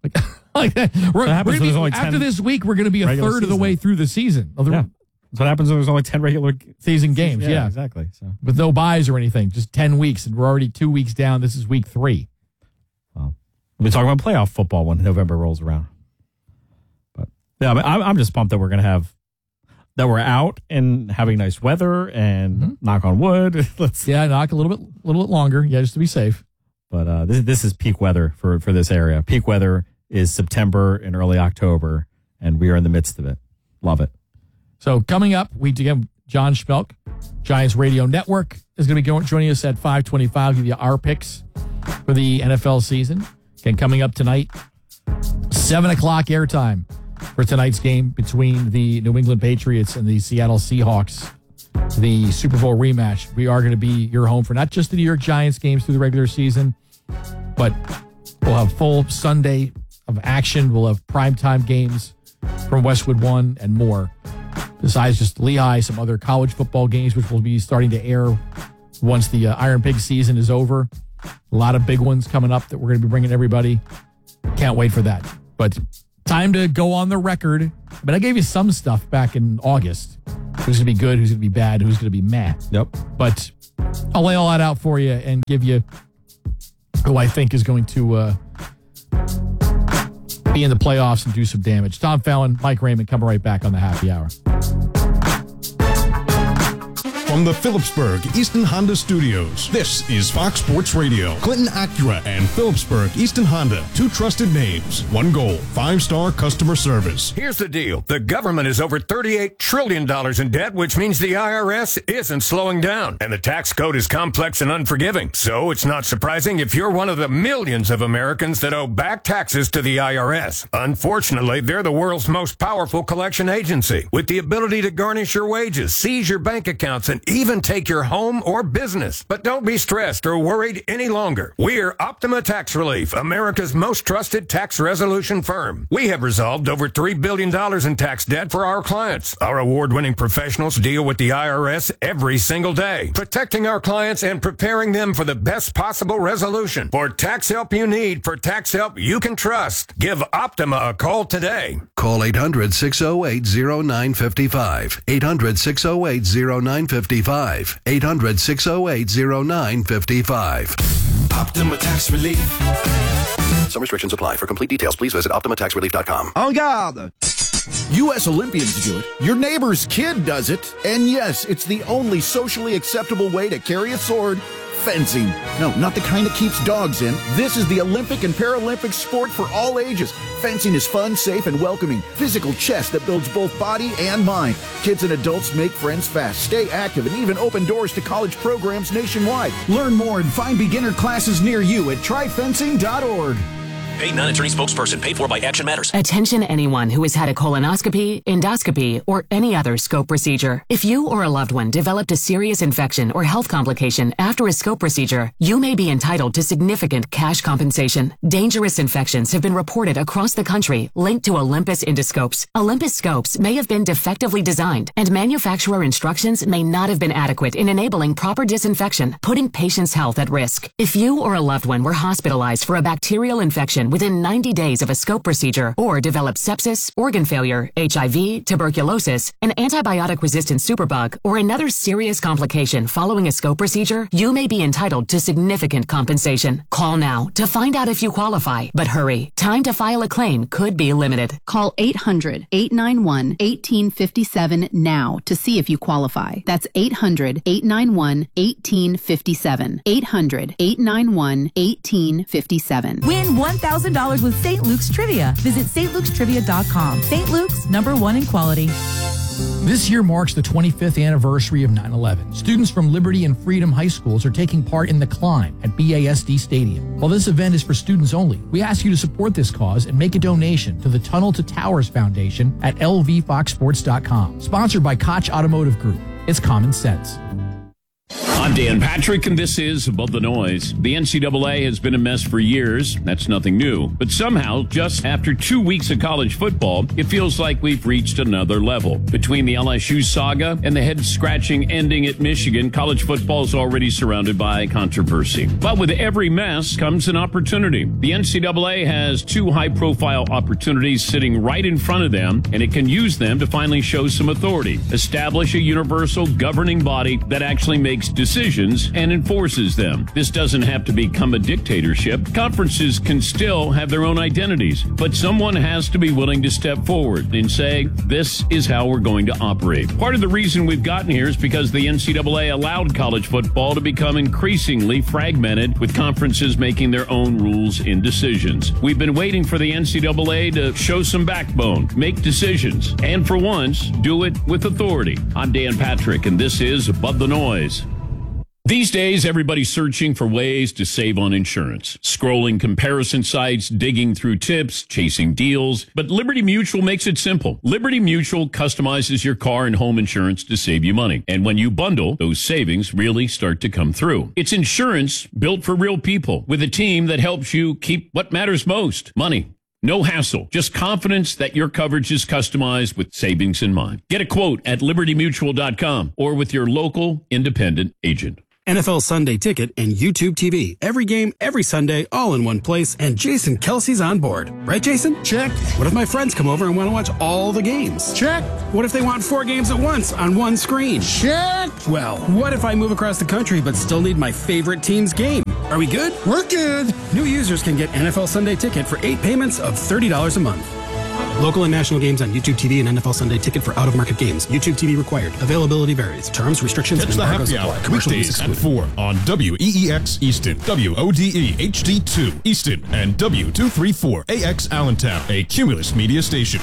After this week, we're going to be a third of the way through the season. That's what happens when there's only 10 regular season games. Yeah, exactly. So. With no buys or anything, just 10 weeks, and we're already 2 weeks down. This is week 3. Well, we'll be talking about playoff football when November rolls around. But yeah, I'm just pumped that we're going to have we're out and having nice weather and knock on wood. Knock a little bit longer. Yeah, just to be safe. But this is peak weather for this area. Peak weather is September and early October, and we are in the midst of it. Love it. So coming up, we do have John Schmelk, Giants Radio Network, is going to be joining us at 5:25. Give you our picks for the NFL season. Again, coming up tonight, 7 o'clock airtime for tonight's game between the New England Patriots and the Seattle Seahawks, the Super Bowl rematch. We are going to be your home for not just the New York Giants games through the regular season, but we'll have full Sunday of action. We'll have primetime games from Westwood One and more. Besides just Lehigh, some other college football games, which will be starting to air once the Iron Pig season is over. A lot of big ones coming up that we're going to be bringing everybody. Can't wait for that. But time to go on the record. But I gave you some stuff back in August. Who's going to be good, who's going to be bad, who's going to be meh. Yep. But I'll lay all that out for you and give you who I think is going to be in the playoffs and do some damage. Tom Fallon, Mike Raymond, coming right back on the Happy Hour. From the Phillipsburg Easton Honda Studios, this is Fox Sports Radio. Clinton Acura and Phillipsburg Easton Honda, two trusted names, one goal, 5-star customer service. Here's the deal. The government is over $38 trillion in debt, which means the IRS isn't slowing down. And the tax code is complex and unforgiving. So it's not surprising if you're one of the millions of Americans that owe back taxes to the IRS. Unfortunately, they're the world's most powerful collection agency, with the ability to garnish your wages, seize your bank accounts, and even take your home or business. But don't be stressed or worried any longer. We're Optima Tax Relief, America's most trusted tax resolution firm. We have resolved over $3 billion in tax debt for our clients. Our award-winning professionals deal with the IRS every single day, protecting our clients and preparing them for the best possible resolution. For tax help you need, for tax help you can trust, give Optima a call today. Call 800-608-0955. 800-608-0955. 800-608-0955. Optima Tax Relief. Some restrictions apply. For complete details, please visit OptimaTaxRelief.com. En garde! U.S. Olympians do it. Your neighbor's kid does it. And yes, it's the only socially acceptable way to carry a sword. Fencing. No, not the kind that keeps dogs in. This is the Olympic and Paralympic sport for all ages. Fencing is fun, safe, and welcoming. Physical chess that builds both body and mind. Kids and adults make friends fast, stay active, and even open doors to college programs nationwide. Learn more and find beginner classes near you at tryfencing.org. Paid non-attorney spokesperson paid for by Action Matters. Attention anyone who has had a colonoscopy, endoscopy, or any other scope procedure. If you or a loved one developed a serious infection or health complication after a scope procedure, you may be entitled to significant cash compensation. Dangerous infections have been reported across the country linked to Olympus endoscopes. Olympus scopes may have been defectively designed, and manufacturer instructions may not have been adequate in enabling proper disinfection, putting patients' health at risk. If you or a loved one were hospitalized for a bacterial infection within 90 days of a scope procedure, or developed sepsis, organ failure, HIV, tuberculosis, an antibiotic-resistant superbug, or another serious complication following a scope procedure, you may be entitled to significant compensation. Call now to find out if you qualify. But hurry, time to file a claim could be limited. Call 800-891-1857 now to see if you qualify. That's 800-891-1857. 800-891-1857. Win $1,000 with St. Luke's Trivia. Visit stlukes.trivia.com. St. Luke's, #1 in quality. This year marks the 25th anniversary of 9/11. Students from Liberty and Freedom High Schools are taking part in the Climb at BASD Stadium. While this event is for students only, we ask you to support this cause and make a donation to the Tunnel to Towers Foundation at lvfoxsports.com. Sponsored by Koch Automotive Group. It's common sense. I'm Dan Patrick, and this is Above the Noise. The NCAA has been a mess for years. That's nothing new. But somehow, just after 2 weeks of college football, it feels like we've reached another level. Between the LSU saga and the head-scratching ending at Michigan, college football is already surrounded by controversy. But with every mess comes an opportunity. The NCAA has 2 high-profile opportunities sitting right in front of them, and it can use them to finally show some authority. Establish a universal governing body that actually makes decisions and enforces them. This doesn't have to become a dictatorship. Conferences can still have their own identities, but someone has to be willing to step forward and say, this is how we're going to operate. Part of the reason we've gotten here is because the NCAA allowed college football to become increasingly fragmented, with conferences making their own rules and decisions. We've been waiting for the NCAA to show some backbone, make decisions, and for once, do it with authority. I'm Dan Patrick, and this is Above the Noise. These days, everybody's searching for ways to save on insurance. Scrolling comparison sites, digging through tips, chasing deals. But Liberty Mutual makes it simple. Liberty Mutual customizes your car and home insurance to save you money. And when you bundle, those savings really start to come through. It's insurance built for real people, with a team that helps you keep what matters most: money. No hassle, just confidence that your coverage is customized with savings in mind. Get a quote at libertymutual.com or with your local independent agent. NFL Sunday Ticket, and YouTube TV. Every game, every Sunday, all in one place, and Jason Kelsey's on board. Right, Jason? Check. What if my friends come over and want to watch all the games? Check. What if they want 4 games at once on one screen? Check. Well, what if I move across the country but still need my favorite team's game? Are we good? We're good. New users can get NFL Sunday Ticket for 8 payments of $30 a month. Local and national games on YouTube TV and NFL Sunday Ticket for out-of-market games. YouTube TV required. Availability varies. Terms, restrictions, Catch and the embargoes happy apply. hour Commercial weekdays use at excluded. 4 on WEEX Easton, WODE HD2 Easton, and W234AX Allentown, a Cumulus media station.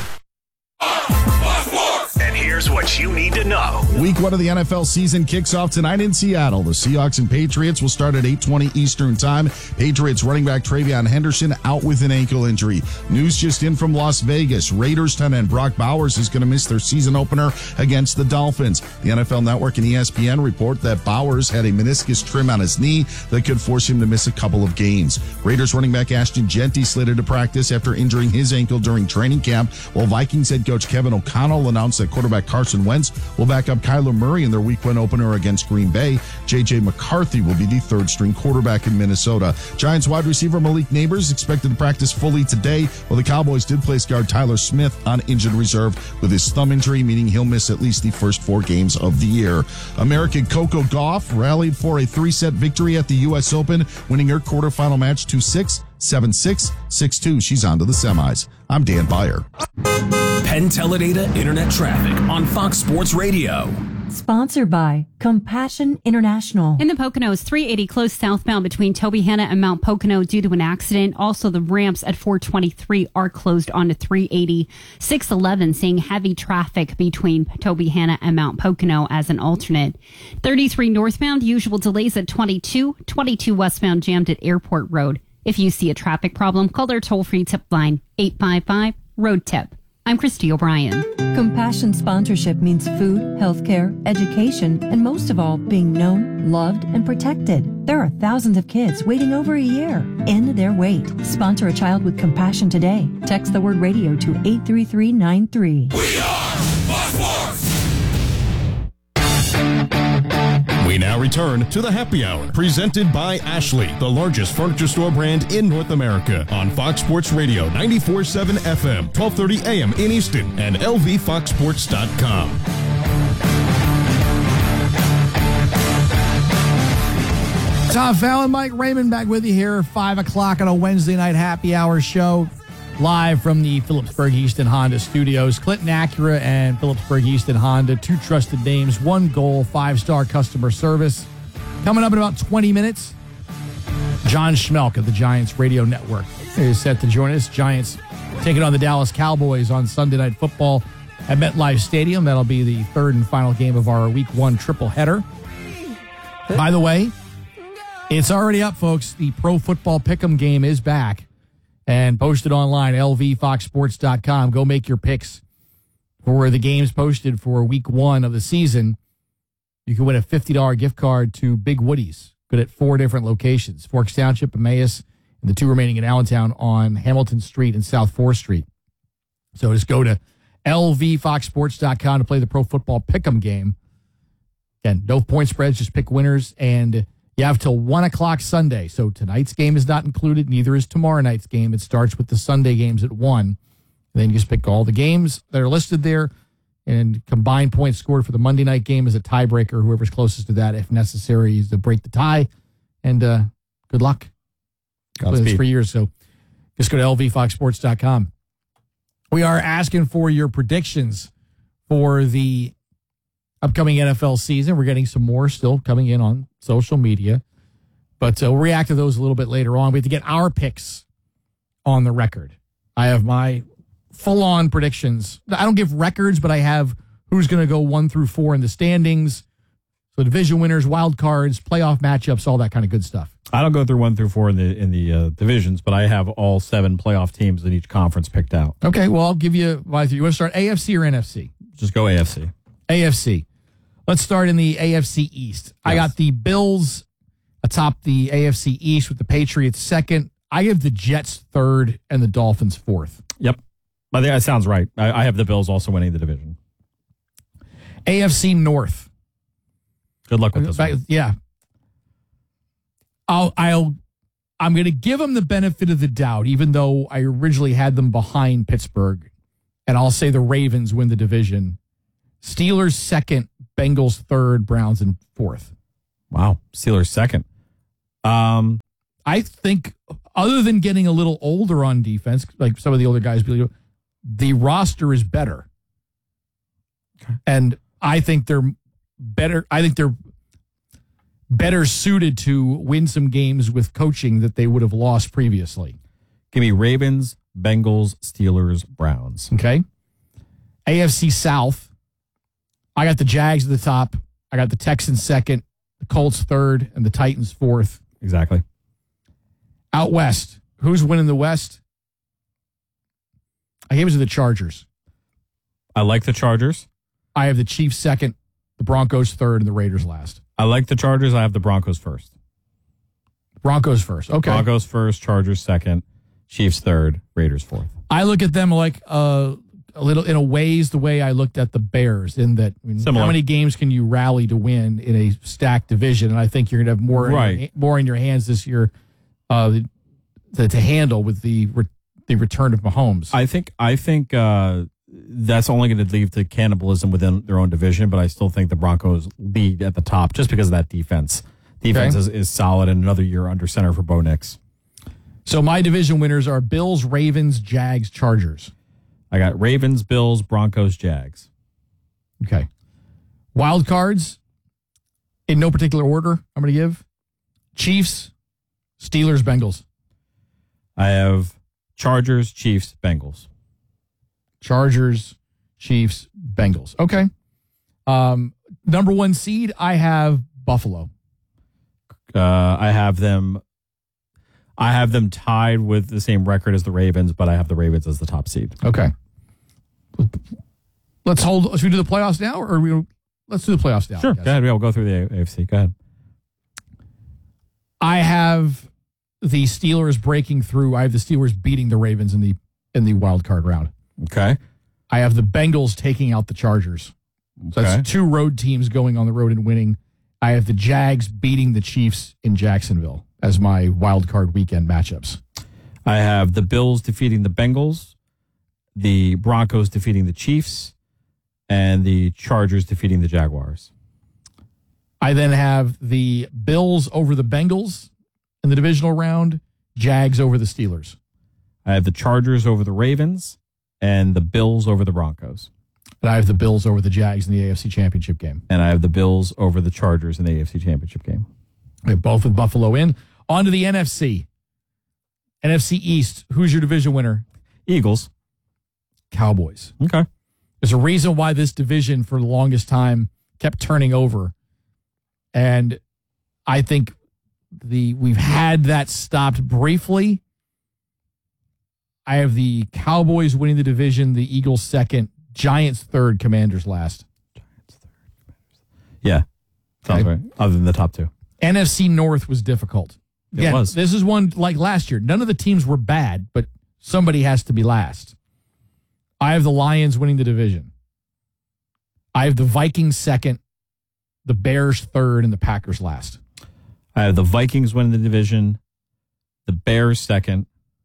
And here's what you need to know. Week 1 of the NFL season kicks off tonight in Seattle. The Seahawks and Patriots will start at 8:20 Eastern Time. Patriots running back Travion Henderson out with an ankle injury. News just in from Las Vegas. Raiders tight end Brock Bowers is going to miss their season opener against the Dolphins. The NFL Network and ESPN report that Bowers had a meniscus trim on his knee that could force him to miss a couple of games. Raiders running back Ashton Jeanty slated to practice after injuring his ankle during training camp, while Vikings head coach Kevin O'Connell announced that quarterback Carson Wentz will back up Kyler Murray in their Week 1 opener against Green Bay. J.J. McCarthy will be the third-string quarterback in Minnesota. Giants wide receiver Malik Neighbors expected to practice fully today, while the Cowboys did place guard Tyler Smith on injured reserve with his thumb injury, meaning he'll miss at least the first 4 games of the year. American Coco Gauff rallied for a 3-set victory at the U.S. Open, winning her quarterfinal match 2-6, 7-6, 6-2. She's on to the semis. I'm Dan Beyer. Penn Teledata Internet Traffic on Fox Sports Radio. Sponsored by Compassion International. In the Poconos, 380 closed southbound between Tobyhanna and Mount Pocono due to an accident. Also, the ramps at 423 are closed onto 380. 611 seeing heavy traffic between Tobyhanna and Mount Pocono as an alternate. 33 northbound, usual delays at 22. 22 westbound jammed at Airport Road. If you see a traffic problem, call their toll-free tip line, 855-ROAD-TIP. I'm Christy O'Brien. Compassion sponsorship means food, healthcare, education, and most of all, being known, loved, and protected. There are thousands of kids waiting over a year. End their wait. Sponsor a child with compassion today. Text the word radio to 83393. We are Fox Sports! We now return to the Happy Hour, presented by Ashley, the largest furniture store brand in North America, on Fox Sports Radio 94.7 FM, 1230 AM in Easton, and lvfoxsports.com. Tom Fallon, Mike Raymond back with you here, 5 o'clock on a Wednesday night happy hour show, live from the Phillipsburg Easton Honda studios. Clinton Acura and Phillipsburg Easton Honda, 2 trusted names, 1 goal, 5-star customer service. Coming up in about 20 minutes, John Schmelk of the Giants Radio Network is set to join us. Giants taking on the Dallas Cowboys on Sunday Night Football at MetLife Stadium. That'll be the 3rd and final game of our Week 1 triple header. By the way, it's already up, folks. The Pro Football Pick'em game is back and posted online, lvfoxsports.com. Go make your picks for the games posted for Week 1 of the season. You can win a $50 gift card to Big Woody's. Good at 4 different locations, Forks Township, Emmaus, and the 2 remaining in Allentown on Hamilton Street and South 4th Street. So just go to lvfoxsports.com to play the Pro Football Pick'em game. Again, no point spreads, just pick winners, and you have till 1 o'clock Sunday. So tonight's game is not included. Neither is tomorrow night's game. It starts with the Sunday games at 1. And then you just pick all the games that are listed there, and combined points scored for the Monday night game is a tiebreaker. Whoever's closest to that, if necessary, is to break the tie. And good luck. Played this for years. So just go to lvfoxsports.com. We are asking for your predictions for the upcoming NFL season. We're getting some more still coming in on social media, but we'll react to those a little bit later on. We have to get our picks on the record. I have my full-on predictions. I don't give records, but I have who's going to go 1 through 4 in the standings. So division winners, wild cards, playoff matchups, all that kind of good stuff. I don't go through 1 through 4 in the divisions, but I have all 7 playoff teams in each conference picked out. Okay, well, I'll give you. You want to start AFC or NFC? Just go AFC. AFC. Let's start in the AFC East. Yes. I got the Bills atop the AFC East with the Patriots second. I have the Jets third and the Dolphins fourth. Yep. I think that sounds right. I have the Bills also winning the division. AFC North. Good luck with this one. Yeah. I'm going to give them the benefit of the doubt, even though I originally had them behind Pittsburgh, and I'll say the Ravens win the division. Steelers second, Bengals third, Browns in fourth. Wow, Steelers second. I think, other than getting a little older on defense, like some of the older guys, the roster is better, and I think they're better. I think they're better suited to win some games with coaching that they would have lost previously. Give me Ravens, Bengals, Steelers, Browns. Okay. AFC South, I got the Jags at the top. I got the Texans second, the Colts third, and the Titans fourth. Exactly. Out West, who's winning the West? I gave it to the Chargers. I like the Chargers. I have the Chiefs second, the Broncos third, and the Raiders last. I like the Chargers. I have the Broncos first. Broncos first. Okay. Broncos first, Chargers second, Chiefs third, Raiders fourth. I look at them like a little, in a ways, the way I looked at the Bears, in that how many games can you rally to win in a stacked division? And I think you're going to have more in your hands this year to handle with the return of Mahomes. I think that's only going to lead to cannibalism within their own division, but I still think the Broncos lead at the top just because of that defense. Defense is solid, and another year under center for Bo Nix. So my division winners are Bills, Ravens, Jags, Chargers. I got Ravens, Bills, Broncos, Jags. Okay. Wild cards, in no particular order, I'm going to give. Chiefs, Steelers, Bengals. I have Chargers, Chiefs, Bengals. Chargers, Chiefs, Bengals. Okay. Number one seed, I have Buffalo. I have them tied with the same record as the Ravens, but I have the Ravens as the top seed. Okay. Should we do the playoffs now, or let's do the playoffs now? Sure. Go ahead. We'll go through the AFC. Go ahead. I have the Steelers breaking through. I have the Steelers beating the Ravens in the wild card round. Okay. I have the Bengals taking out the Chargers. So that's two road teams going on the road and winning. I have the Jags beating the Chiefs in Jacksonville as my wild card weekend matchups. I have the Bills defeating the Bengals, the Broncos defeating the Chiefs, and the Chargers defeating the Jaguars. I then have the Bills over the Bengals in the divisional round, Jags over the Steelers. I have the Chargers over the Ravens, and the Bills over the Broncos. And I have the Bills over the Jags in the AFC Championship game. And I have the Bills over the Chargers in the AFC Championship game. They're both with Buffalo in. On to the NFC. NFC East, who's your division winner? Eagles. Cowboys. Okay. There's a reason why this division for the longest time kept turning over. And I think we've had that stopped briefly. I have the Cowboys winning the division, the Eagles second, Giants third, Commanders last. Yeah. Sounds right. Other than the top two. NFC North was difficult. It was. This is one like last year. None of the teams were bad, but somebody has to be last. I have the Lions winning the division. I have the Vikings second, the Bears third, and the Packers last. I have the Vikings winning the division, the Bears second,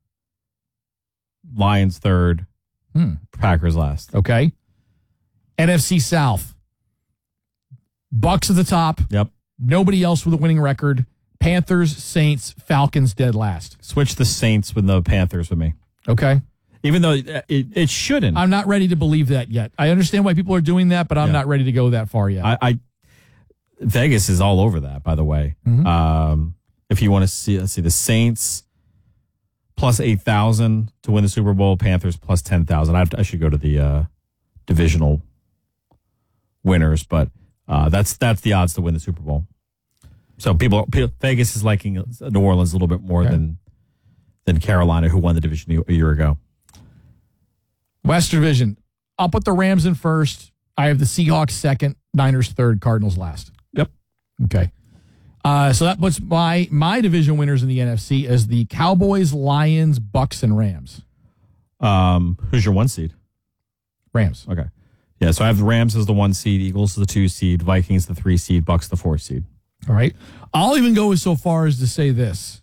Lions third, Packers last. Okay. NFC South. Bucks at the top. Yep. Nobody else with a winning record. Panthers, Saints, Falcons dead last. Switch the Saints with the Panthers with me. Okay. Even though it shouldn't. I'm not ready to believe that yet. I understand why people are doing that, but I'm not ready to go that far yet. Vegas is all over that, by the way. Mm-hmm. If you want to see, let's see, the Saints plus 8,000 to win the Super Bowl, Panthers plus 10,000. I should go to the divisional winners, but that's the odds to win the Super Bowl. So Vegas is liking New Orleans a little bit more than Carolina, who won the division a year ago. West Division. I'll put the Rams in first. I have the Seahawks second, Niners third, Cardinals last. Yep. Okay. So that puts my division winners in the NFC as the Cowboys, Lions, Bucks, and Rams. Who's your one seed? Rams. Okay. Yeah, so I have the Rams as the 1 seed, Eagles as the 2 seed, Vikings the 3 seed, Bucks the 4 seed. All right. I'll even go so far as to say this.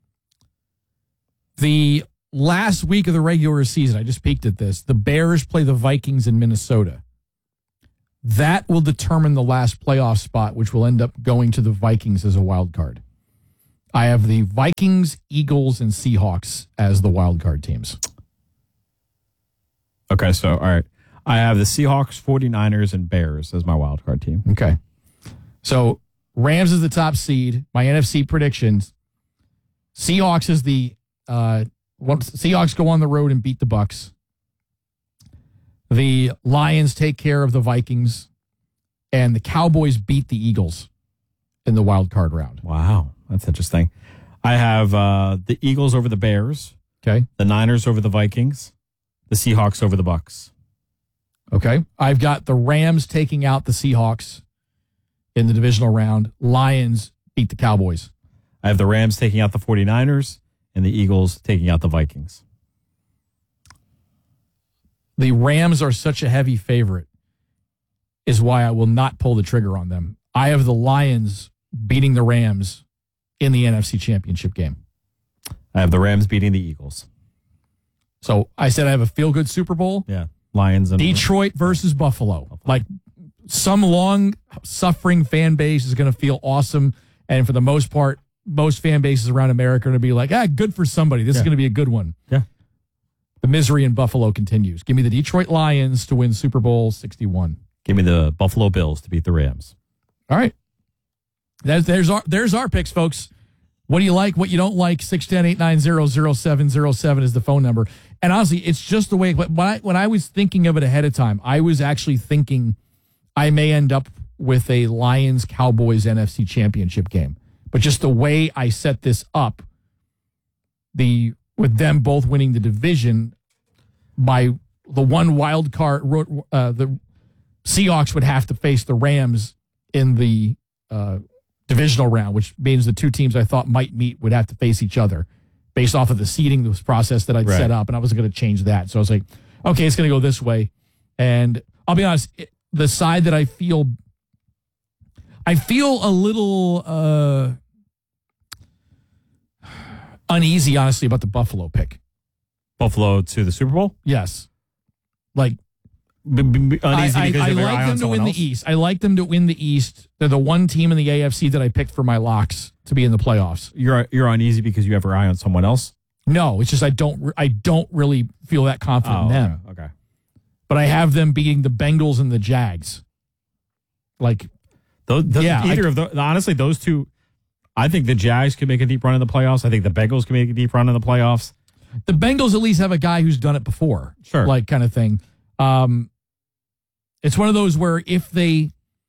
The last week of the regular season, I just peeked at this, the Bears play the Vikings in Minnesota. That will determine the last playoff spot, which will end up going to the Vikings as a wild card. I have the Vikings, Eagles, and Seahawks as the wild card teams. Okay, so, all right. I have the Seahawks, 49ers, and Bears as my wild card team. Okay. So, Rams is the top seed. My NFC predictions. Seahawks is the... Seahawks go on the road and beat the Bucks. The Lions take care of the Vikings. And the Cowboys beat the Eagles in the wild card round. Wow, that's interesting. I have the Eagles over the Bears. Okay. The Niners over the Vikings. The Seahawks over the Bucks. Okay. I've got the Rams taking out the Seahawks in the divisional round. Lions beat the Cowboys. I have the Rams taking out the 49ers and the Eagles taking out the Vikings. The Rams are such a heavy favorite is why I will not pull the trigger on them. I have the Lions beating the Rams in the NFC Championship game. I have the Rams beating the Eagles. So I said I have a feel-good Super Bowl. Yeah. Lions and Detroit versus Buffalo. Like some long-suffering fan base is going to feel awesome. And for the most part, most fan bases around America are going to be like, good for somebody. This is going to be a good one. Yeah. The misery in Buffalo continues. Give me the Detroit Lions to win Super Bowl 61. Give me the Buffalo Bills to beat the Rams. All right. There's our picks, folks. What do you like? What you don't like? 610-890-0707 is the phone number. And honestly, it's just the way, when I was thinking of it ahead of time, I was actually thinking I may end up with a Lions-Cowboys NFC Championship game. But just the way I set this up, with them both winning the division by the one wild card, the Seahawks would have to face the Rams in the divisional round, which means the two teams I thought might meet would have to face each other based off of the seeding process that I'd set up, and I wasn't going to change that. So I was like, okay, it's going to go this way. And I'll be honest, the side that I feel a little uneasy, honestly, about the Buffalo pick. Buffalo to the Super Bowl? Yes. Like, uneasy because I like them to win the East. I like them to win the East. They're the one team in the AFC that I picked for my locks to be in the playoffs. You're uneasy because you have your eye on someone else? No, it's just I don't really feel that confident in them. Okay. But I have them beating the Bengals and the Jags. Like, honestly, those two. I think the Jags can make a deep run in the playoffs. I think the Bengals can make a deep run in the playoffs. The Bengals at least have a guy who's done it before, sure, like kind of thing. It's one of those where if they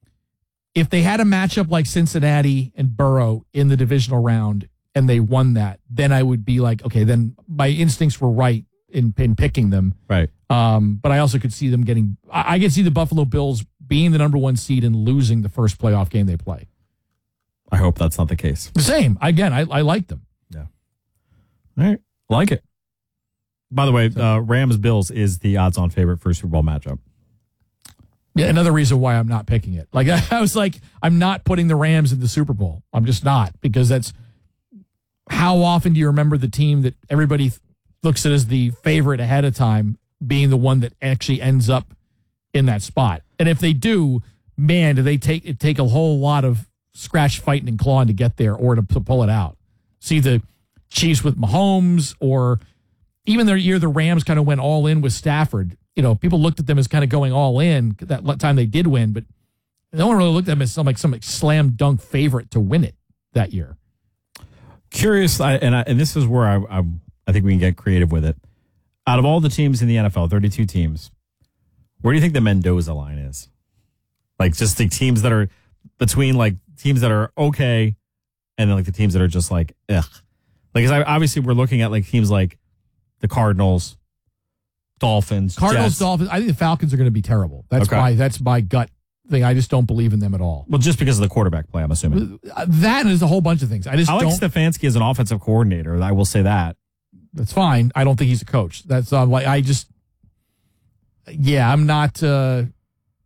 had a matchup like Cincinnati and Burrow in the divisional round and they won that, then I would be like, okay, then my instincts were right in picking them. Right. But I also could see them getting. I could see the Buffalo Bills being the number one seed and losing the first playoff game they play. I hope that's not the case. The same. Again, I like them. Yeah. All right. Like it. By the way, Rams-Bills is the odds-on favorite for a Super Bowl matchup. Yeah, another reason why I'm not picking it. Like, I was like, I'm not putting the Rams in the Super Bowl. I'm just not, because that's how often do you remember the team that everybody looks at as the favorite ahead of time being the one that actually ends up in that spot? And if they do, man, do they take a whole lot of scratch, fighting, and clawing to get there or to pull it out. See the Chiefs with Mahomes, or even their year the Rams kind of went all in with Stafford. You know, people looked at them as kind of going all in that time they did win, but no one really looked at them as some slam dunk favorite to win it that year. Curious, and this is where I think we can get creative with it. Out of all the teams in the NFL, 32 teams, where do you think the Mendoza line is? Like, just the teams that are between, like, teams that are okay and then, like, the teams that are just like, ugh. Like, obviously we're looking at, like, teams like the Cardinals, Dolphins, Jets. Dolphins. I think the Falcons are going to be terrible. That's my gut thing. I just don't believe in them at all. Well, just because of the quarterback play, I'm assuming. That is a whole bunch of things. I like Stefanski as an offensive coordinator. I will say that. That's fine. I don't think he's a coach. That's I'm not.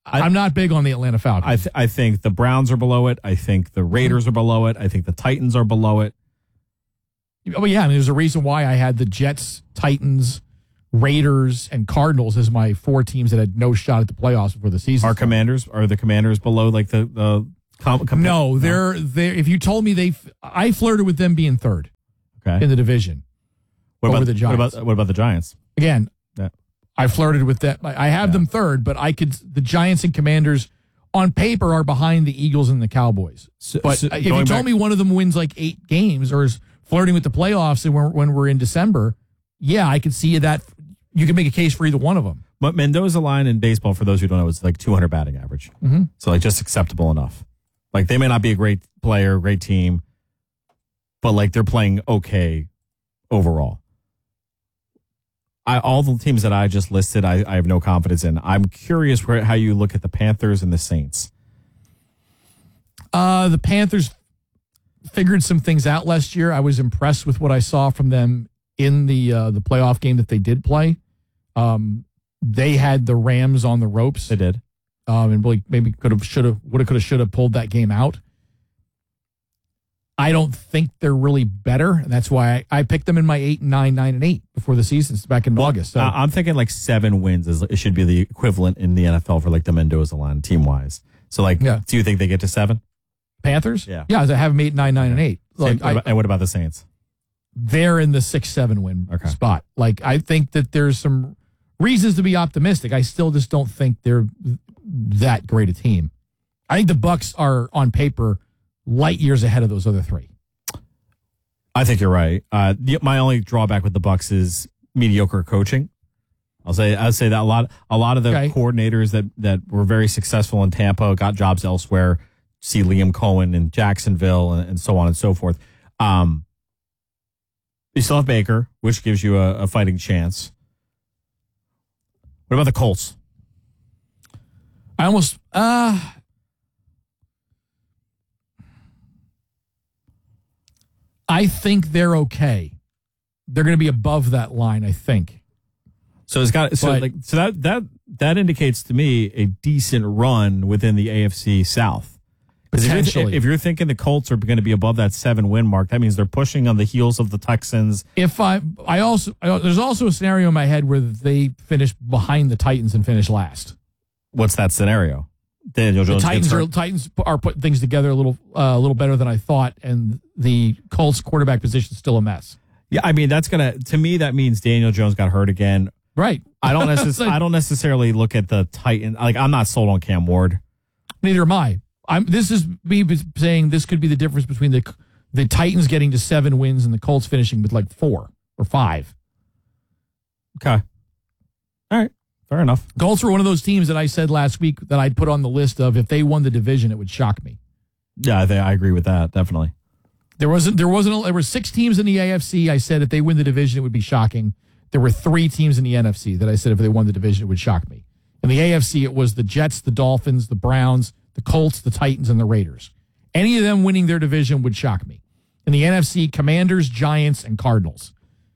I'm not big on the Atlanta Falcons. I think the Browns are below it. I think the Raiders are below it. I think the Titans are below it. Oh, yeah. I mean, there's a reason why I had the Jets, Titans, Raiders, and Cardinals as my 4 teams that had no shot at the playoffs before the season. Are the Commanders below like the No, they're if you told me I flirted with them being third in the division. What over about the Giants? What about the Giants? Again, I flirted with that. I have them third, but the Giants and Commanders on paper are behind the Eagles and the Cowboys. But if you told me one of them wins like 8 games or is flirting with the playoffs and when we're in December, yeah, I could see that. You can make a case for either one of them. But Mendoza line in baseball, for those who don't know, is like 200 batting average. Mm-hmm. So like just acceptable enough. Like they may not be a great player, great team, but like they're playing okay overall. All the teams that I just listed, I have no confidence in. I'm curious how you look at the Panthers and the Saints. The Panthers figured some things out last year. I was impressed with what I saw from them in the playoff game that they did play. They had the Rams on the ropes. They did. And maybe would have, should have pulled that game out. I don't think they're really better, and that's why I picked them in my 8 and 9, 9 and 8 before the season back in August. So. I'm thinking like 7 wins it should be the equivalent in the NFL for like the Mendoza line team wise. So like, do you think they get to 7? Panthers? Yeah, I have them 8, 9, 9 and 8. Like, and what about the Saints? They're in the 6-7 win spot. Like I think that there's some reasons to be optimistic. I still just don't think they're that great a team. I think the Bucs are on paper light years ahead of those other 3. I think you're right. My only drawback with the Bucs is mediocre coaching. I'll say that a lot of the coordinators that were very successful in Tampa got jobs elsewhere. See Liam Cohen in Jacksonville and so on and so forth. You still have Baker, which gives you a fighting chance. What about the Colts? I think they're okay. They're going to be above that line, I think. So that indicates to me a decent run within the AFC South. Potentially. If you're thinking the Colts are going to be above that 7-win mark, that means they're pushing on the heels of the Texans. There's also a scenario in my head where they finish behind the Titans and finish last. What's that scenario? Daniel Jones. The Titans are putting things together a little better than I thought, and the Colts quarterback position is still a mess. Yeah, I mean to me that means Daniel Jones got hurt again. Right. I don't necessarily look at the Titans. Like I'm not sold on Cam Ward. Neither am I. This is me saying this could be the difference between the Titans getting to 7 wins and the Colts finishing with like 4 or 5. Okay. All right. Fair enough. Colts were one of those teams that I said last week that I'd put on the list of if they won the division, it would shock me. Yeah, I agree with that. Definitely. There were 6 teams in the AFC. I said if they win the division, it would be shocking. There were 3 teams in the NFC that I said if they won the division, it would shock me. In the AFC, it was the Jets, the Dolphins, the Browns, the Colts, the Titans, and the Raiders. Any of them winning their division would shock me. In the NFC, Commanders, Giants, and Cardinals.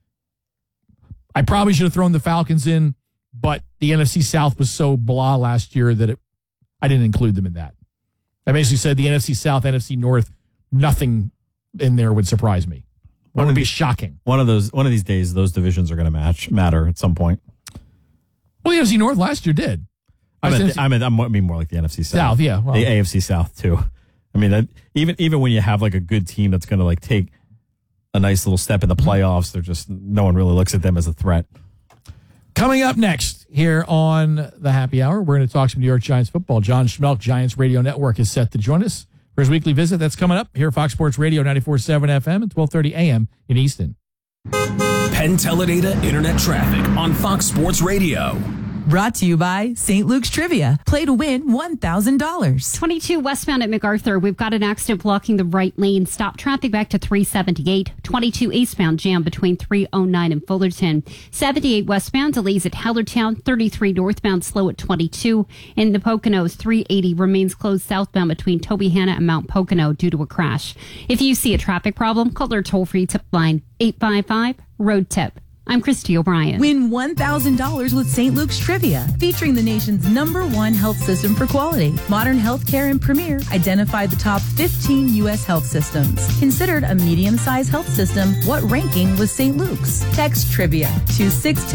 I probably should have thrown the Falcons in, but the NFC South was so blah last year that I didn't include them in that. I basically said the NFC South, NFC North, nothing in there would surprise me. It would be shocking. One of these days, those divisions are going to matter at some point. Well, the NFC North last year did. I mean more like the NFC South. Yeah. Well, the AFC South too. I mean, even when you have like a good team that's going to like take a nice little step in the playoffs, no one really looks at them as a threat. Coming up next here on the Happy Hour, we're going to talk some New York Giants football. John Schmelk, Giants Radio Network, is set to join us for his weekly visit. That's coming up here at Fox Sports Radio 94.7 FM and 12:30 a.m. in Easton. Penn Teledata Internet Traffic on Fox Sports Radio. Brought to you by St. Luke's Trivia. Play to win $1,000. 22 westbound at MacArthur. We've got an accident blocking the right lane. Stop traffic back to 378. 22 eastbound jam between 309 and Fullerton. 78 westbound delays at Hellertown. 33 northbound slow at 22. In the Poconos, 380 remains closed southbound between Tobyhanna and Mount Pocono due to a crash. If you see a traffic problem, call our toll-free tip line 855-ROAD-TIP. I'm Christy O'Brien. Win $1,000 with St. Luke's Trivia, featuring the nation's #1 health system for quality. Modern Healthcare and Premier identified the top 15 U.S. health systems. Considered a medium-sized health system, what ranking was St. Luke's? Text Trivia to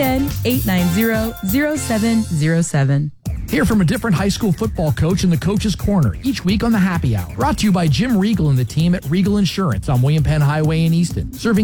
610-890-0707. Hear from a different high school football coach in the Coach's Corner each week on the Happy Hour. Brought to you by Jim Regal and the team at Regal Insurance on William Penn Highway in Easton. Serving